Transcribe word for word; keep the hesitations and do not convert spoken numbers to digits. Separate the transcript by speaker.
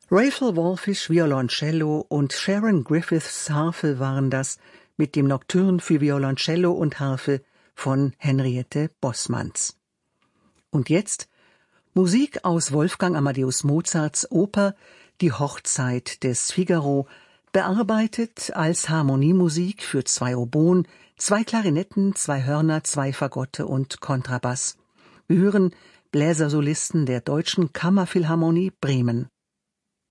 Speaker 1: Rachel Wolfish Violoncello und Sharon Griffiths Harfe waren das mit dem Nocturne für Violoncello und Harfe von Henriette Bossmanns. Und jetzt Musik aus Wolfgang Amadeus Mozarts Oper Die Hochzeit des Figaro, bearbeitet als Harmoniemusik für zwei Oboen, zwei Klarinetten, zwei Hörner, zwei Fagotte und Kontrabass. Wir hören Bläsersolisten der Deutschen Kammerphilharmonie Bremen.